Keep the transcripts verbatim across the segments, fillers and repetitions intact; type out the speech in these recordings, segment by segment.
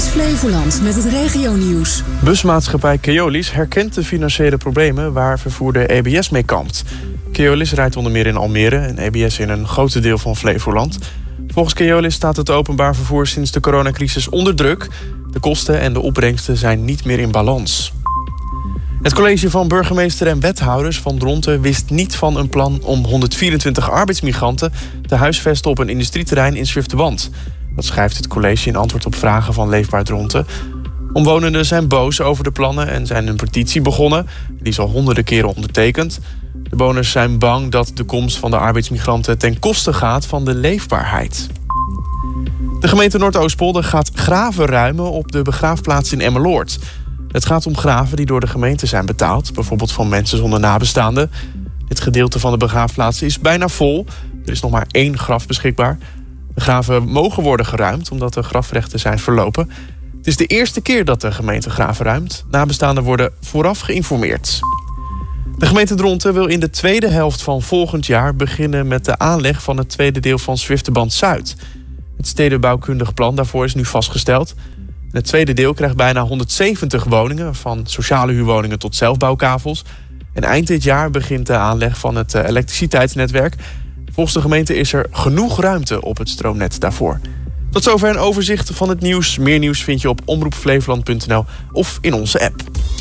Flevoland met het regionieuws. Busmaatschappij Keolis herkent de financiële problemen waar vervoerder E B S mee kampt. Keolis rijdt onder meer in Almere en E B S in een groot deel van Flevoland. Volgens Keolis staat het openbaar vervoer sinds de coronacrisis onder druk. De kosten en de opbrengsten zijn niet meer in balans. Het college van burgemeester en wethouders van Dronten wist niet van een plan om honderdvierentwintig arbeidsmigranten te huisvesten op een industrieterrein in Zwifterband. Dat schrijft het college in antwoord op vragen van Leefbaar Dronten. Omwonenden zijn boos over de plannen en zijn een petitie begonnen. Die is al honderden keren ondertekend. De bewoners zijn bang dat de komst van de arbeidsmigranten ten koste gaat van de leefbaarheid. De gemeente Noordoostpolder gaat graven ruimen op de begraafplaats in Emmeloord. Het gaat om graven die door de gemeente zijn betaald, bijvoorbeeld van mensen zonder nabestaanden. Dit gedeelte van de begraafplaats is bijna vol. Er is nog maar één graf beschikbaar. De graven mogen worden geruimd omdat de grafrechten zijn verlopen. Het is de eerste keer dat de gemeente graven ruimt. Nabestaanden worden vooraf geïnformeerd. De gemeente Dronten wil in de tweede helft van volgend jaar beginnen met de aanleg van het tweede deel van Zwifterband Zuid. Het stedenbouwkundig plan daarvoor is nu vastgesteld. Het tweede deel krijgt bijna honderdzeventig woningen, van sociale huurwoningen tot zelfbouwkavels. En eind dit jaar begint de aanleg van het elektriciteitsnetwerk. Volgens de gemeente is er genoeg ruimte op het stroomnet daarvoor. Tot zover een overzicht van het nieuws. Meer nieuws vind je op omroep flevoland punt n l of in onze app.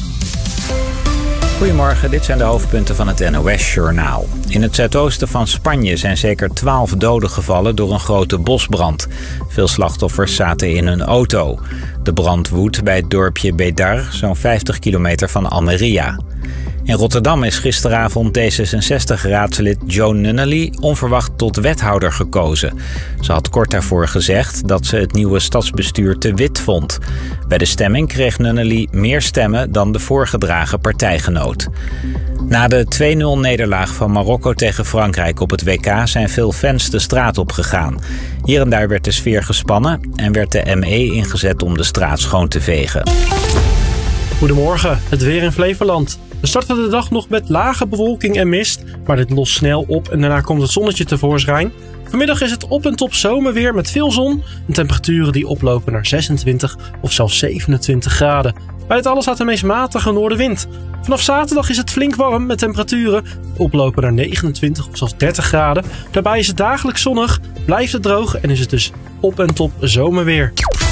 Goedemorgen, dit zijn de hoofdpunten van het N O S-journaal. In het zuidoosten van Spanje zijn zeker twaalf doden gevallen door een grote bosbrand. Veel slachtoffers zaten in hun auto. De brand woedt bij het dorpje Bedar, zo'n vijftig kilometer van Almería. In Rotterdam is gisteravond D zesenzestig-raadslid Joan Nunnally onverwacht tot wethouder gekozen. Ze had kort daarvoor gezegd dat ze het nieuwe stadsbestuur te wit vond. Bij de stemming kreeg Nunnally meer stemmen dan de voorgedragen partijgenoot. Na de twee nul nederlaag van Marokko tegen Frankrijk op het W K zijn veel fans de straat op gegaan. Hier en daar werd de sfeer gespannen en werd de M E ingezet om de straat schoon te vegen. Goedemorgen, het weer in Flevoland. We starten de dag nog met lage bewolking en mist, maar dit lost snel op en daarna komt het zonnetje tevoorschijn. Vanmiddag is het op en top zomerweer met veel zon en temperaturen die oplopen naar zesentwintig of zelfs zevenentwintig graden. Bij het alles staat de meest matige noordenwind. Vanaf zaterdag is het flink warm met temperaturen die oplopen naar negenentwintig of zelfs dertig graden. Daarbij is het dagelijks zonnig, blijft het droog en is het dus op en top zomerweer.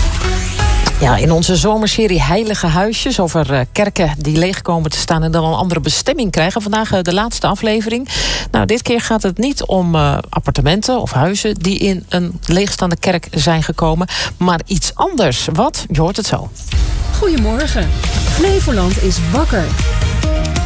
Ja, in onze zomerserie Heilige Huisjes over uh, kerken die leeg komen te staan en dan een andere bestemming krijgen. Vandaag uh, de laatste aflevering. Nou, dit keer gaat het niet om uh, appartementen of huizen die in een leegstaande kerk zijn gekomen, maar iets anders. Wat? Je hoort het zo. Goedemorgen. Flevoland is wakker.